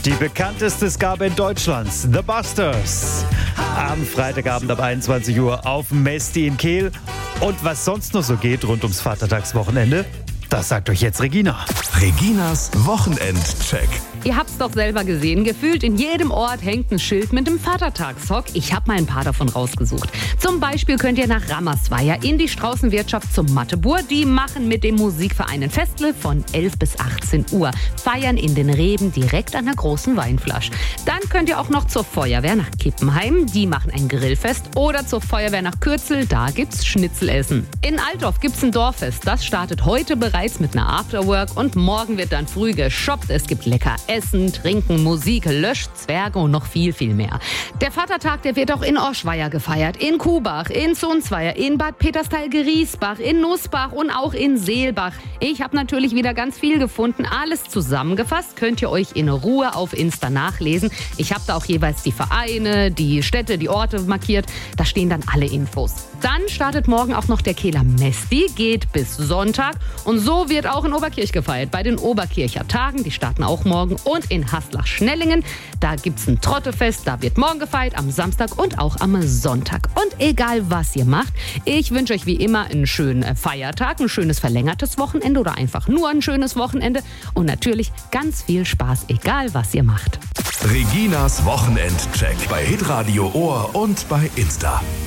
Die bekannteste Ska-Band Deutschlands, The Busters. Am Freitagabend ab 21 Uhr auf dem Mesti in Kehl. Und was sonst noch so geht rund ums Vatertagswochenende, das sagt euch jetzt Regina. Reginas Wochenendcheck. Ihr habt's doch selber gesehen. Gefühlt in jedem Ort hängt ein Schild mit dem Vatertagshock. Ich habe mal ein paar davon rausgesucht. Zum Beispiel könnt ihr nach Rammersweier in die Straußenwirtschaft zum Mattebur. Die machen mit dem Musikverein ein Festle von 11 bis 18 Uhr. Feiern in den Reben direkt an der großen Weinflasche. Dann könnt ihr auch noch zur Feuerwehr nach Kippenheim. Die machen ein Grillfest. Oder zur Feuerwehr nach Kürzel. Da gibt's Schnitzelessen. In Altdorf gibt's ein Dorffest. Das startet heute bereits mit einer Afterwork. Und morgen wird dann früh geshoppt. Es gibt lecker Essen, Trinken, Musik, Lösch, Zwerge und noch viel, viel mehr. Der Vatertag, der wird auch in Orschweier gefeiert, in Kuhbach, in Zonsweier, in Bad Peterstal-Geriesbach, in Nussbach und auch in Seelbach. Ich habe natürlich wieder ganz viel gefunden. Alles zusammengefasst könnt ihr euch in Ruhe auf Insta nachlesen. Ich habe da auch jeweils die Vereine, die Städte, die Orte markiert. Da stehen dann alle Infos. Dann startet morgen auch noch der Kehler Mesti, geht bis Sonntag. Und so wird auch in Oberkirch gefeiert, bei den Oberkircher Tagen. Die starten auch morgen. Und in Haslach-Schnellingen, da gibt's ein Trottefest. Da wird morgen gefeiert, am Samstag und auch am Sonntag. Und egal, was ihr macht, ich wünsche euch wie immer einen schönen Feiertag, ein schönes verlängertes Wochenende oder einfach nur ein schönes Wochenende. Und natürlich ganz viel Spaß, egal was ihr macht. Reginas Wochenendcheck bei Hitradio Ohr und bei Insta.